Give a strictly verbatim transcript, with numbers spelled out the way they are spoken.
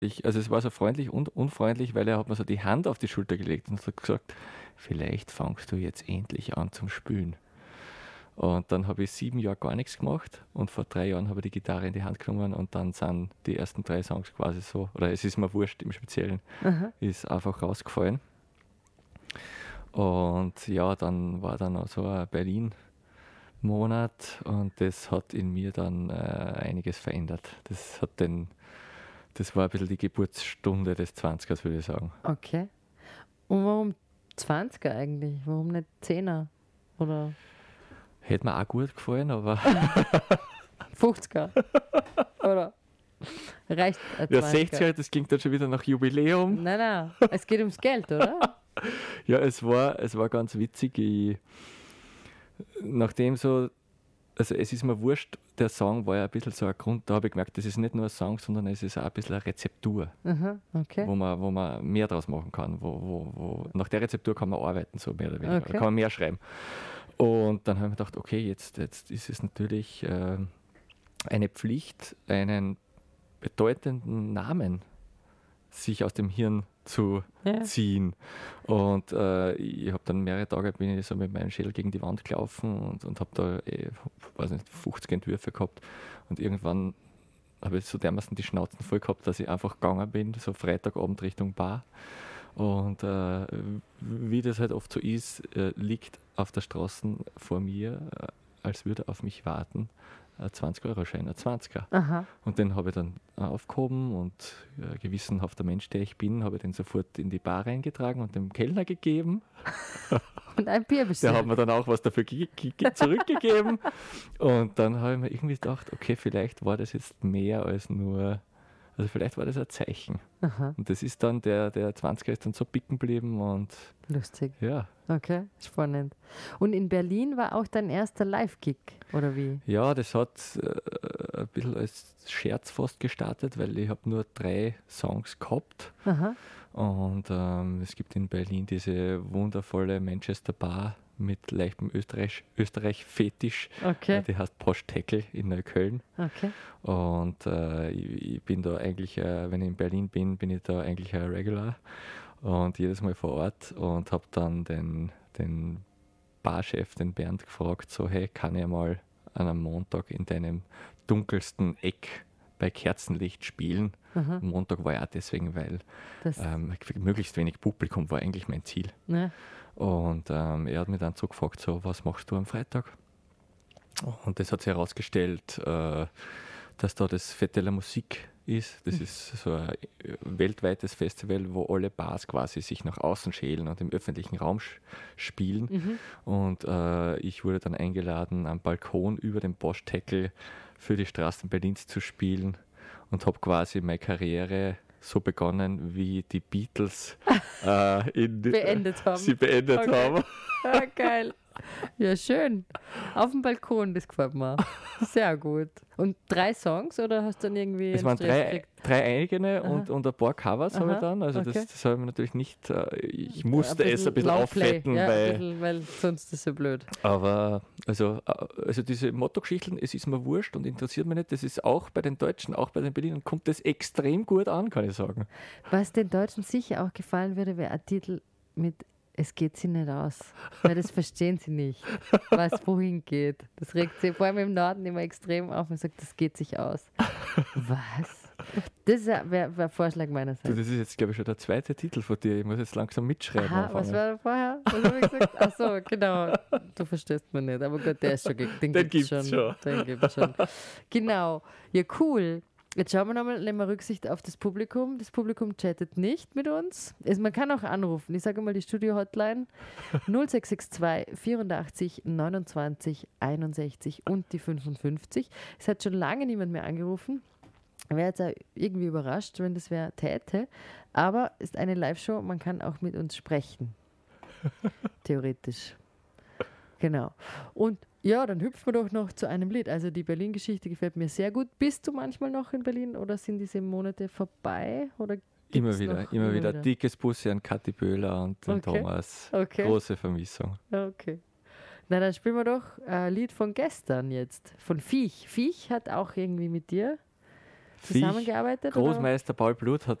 ich, also es war so freundlich und unfreundlich, weil er hat mir so die Hand auf die Schulter gelegt und hat gesagt, vielleicht fangst du jetzt endlich an zum Spülen. Und dann habe ich sieben Jahre gar nichts gemacht und vor drei Jahren habe ich die Gitarre in die Hand genommen und dann sind die ersten drei Songs quasi so, oder es ist mir wurscht im Speziellen, Aha. ist einfach rausgefallen. Und ja, dann war dann auch so ein Berlin-Monat und das hat in mir dann äh, einiges verändert. Das hat den, das war ein bisschen die Geburtsstunde des Zwanzigers, würde ich sagen. Okay. Und warum zwanziger eigentlich? Warum nicht zehner? Oder Hätte mir auch gut gefallen, aber fünfziger? Oder reicht ein ja, zwanziger? sechziger, das klingt dann schon wieder nach Jubiläum. Nein, nein. Es geht ums Geld, oder? Ja, es war, es war ganz witzig. Ich, nachdem so, also es ist mir wurscht, der Song war ja ein bisschen so ein Grund, da habe ich gemerkt, das ist nicht nur ein Song, sondern es ist auch ein bisschen eine Rezeptur, Aha, okay. wo man, wo man mehr draus machen kann. Wo, wo, wo, nach der Rezeptur kann man arbeiten, so mehr oder weniger. Okay. Da kann man mehr schreiben. Und dann habe ich mir gedacht, okay, jetzt, jetzt ist es natürlich äh, eine Pflicht, einen bedeutenden Namen sich aus dem Hirn zu Ja. ziehen. Und äh, ich habe dann mehrere Tage bin ich so mit meinem Schädel gegen die Wand gelaufen und, und habe da, eh, weiß nicht, fünfzig Entwürfe gehabt. Und irgendwann habe ich so dermaßen die Schnauzen voll gehabt, dass ich einfach gegangen bin, so Freitagabend Richtung Bar. Und äh, wie das halt oft so ist, äh, liegt auf der Straße vor mir, äh, als würde auf mich warten, ein zwanzig-Euro-Schein, ein zwanziger. Aha. Und den habe ich dann äh, aufgehoben und äh, gewissenhafter Mensch, der ich bin, habe ich den sofort in die Bar reingetragen und dem Kellner gegeben. Und ein Bier Der bestellt. hat mir dann auch was dafür ge- ge- ge- zurückgegeben. Und dann habe ich mir irgendwie gedacht, okay, vielleicht war das jetzt mehr als nur, also vielleicht war das ein Zeichen. Aha. Und das ist dann, der, der zwanziger ist dann so bicken geblieben und Lustig. ja. Okay, spannend. Und in Berlin war auch dein erster Live-Gig, oder wie? Ja, das hat äh, ein bisschen als Scherz fast gestartet, weil ich habe nur drei Songs gehabt. Aha. Und ähm, es gibt in Berlin diese wundervolle Manchester Bar mit leichtem Österreich, Österreich-Fetisch. Okay. Äh, Die heißt Posh Tackle in Neukölln. Okay. Und äh, ich, ich bin da eigentlich, äh, wenn ich in Berlin bin, bin ich da eigentlich ein Regular. Und jedes Mal vor Ort und habe dann den, den Barchef, den Bernd, gefragt, so hey, kann ich mal an einem Montag in deinem dunkelsten Eck bei Kerzenlicht spielen? Aha. Montag war ja auch deswegen, weil Das, ähm, möglichst wenig Publikum war eigentlich mein Ziel. ne? Und ähm, er hat mich dann so gefragt, so, was machst du am Freitag? Und das hat sich herausgestellt, äh, dass da das Fête de la Musique ist. Das ist so ein äh, weltweites Festival, wo alle Bars quasi sich nach außen schälen und im öffentlichen Raum sch- spielen. Mhm. Und äh, ich wurde dann eingeladen, am Balkon über dem Posh Tackle für die Straßen Berlins zu spielen und habe quasi meine Karriere so begonnen, wie die Beatles äh, in, Beendet haben. sie beendet Okay. haben. Ah, geil. Ja, schön. Auf dem Balkon, das gefällt mir. Sehr gut. Und drei Songs oder hast du dann irgendwie Es einen waren Stress drei, gekriegt? drei eigene Aha. und, und ein paar Covers habe ich Aha, dann. Also okay. das, das habe ich natürlich nicht, äh, ich musste Ein es ein bisschen Longplay, auffetten, ja, weil, ein bisschen, weil sonst ist es so blöd. aber also, äh, also diese Motto-Geschichten, es ist mir wurscht und interessiert mich nicht, das ist auch bei den Deutschen, auch bei den Berlinern, kommt das extrem gut an, kann ich sagen. Was den Deutschen sicher auch gefallen würde, wäre ein Titel mit Es geht sie nicht aus. Weil das verstehen sie nicht, was wohin geht. Das regt sie vor allem im Norden immer extrem auf und sagt, das geht sich aus. Was? Das wäre wär ein Vorschlag Du, meinerseits. das ist jetzt, glaube ich, schon der zweite Titel von dir. Ich muss jetzt langsam mitschreiben. Aha, was anfangen. war da vorher? Was habe ich gesagt? Ach so, genau. Du verstehst mich nicht. Aber gut, der ist schon, ge- den, Den gibt's gibt's schon. schon. Den gibt's schon. Genau. Ja, cool. Jetzt schauen wir nochmal, nehmen wir Rücksicht auf das Publikum. Das Publikum chattet nicht mit uns. Also man kann auch anrufen. Ich sage mal die Studio-Hotline null sechs sechs zwei vierundachtzig neunundzwanzig einundsechzig und die fünfundfünfzig. Es hat schon lange niemand mehr angerufen. Wäre jetzt auch irgendwie überrascht, wenn das wer täte. Aber ist eine Live-Show, man kann auch mit uns sprechen. Theoretisch. Genau. Und ja, dann hüpfen wir doch noch zu einem Lied. Also die Berlin-Geschichte gefällt mir sehr gut. Bist du manchmal noch in Berlin oder sind diese Monate vorbei? Oder gibt's Immer wieder, noch? immer wieder. Dickes Bussi an Kathi Böhler und den Okay. Thomas. Okay. Große Vermissung. Okay. Na, dann spielen wir doch ein Lied von gestern jetzt. Von Viech. Viech hat auch irgendwie mit dir zusammengearbeitet? Großmeister Paul Blut hat